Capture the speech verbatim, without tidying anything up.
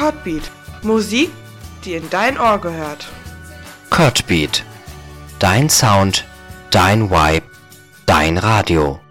Codbeat. Musik, die in dein Ohr gehört. Codbeat. Dein Sound, dein Vibe, dein Radio.